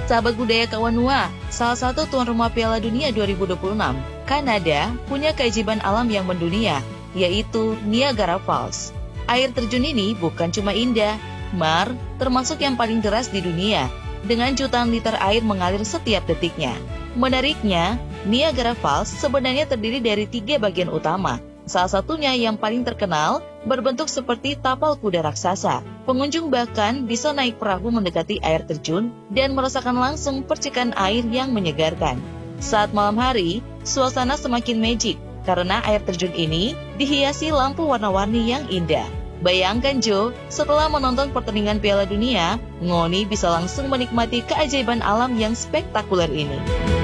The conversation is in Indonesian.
Sahabat budaya Kawanua, salah satu tuan rumah Piala Dunia 2026, Kanada punya keajaiban alam yang mendunia, yaitu Niagara Falls. Air terjun ini bukan cuma indah, Mar, termasuk yang paling deras di dunia, dengan jutaan liter air mengalir setiap detiknya. Menariknya, Niagara Falls sebenarnya terdiri dari 3 bagian utama. Salah satunya yang paling terkenal berbentuk seperti tapal kuda raksasa. Pengunjung bahkan bisa naik perahu mendekati air terjun dan merasakan langsung percikan air yang menyegarkan. Saat malam hari, suasana semakin magic karena air terjun ini dihiasi lampu warna-warni yang indah. Bayangkan Jo, setelah menonton pertandingan Piala Dunia, Ngoni bisa langsung menikmati keajaiban alam yang spektakuler ini.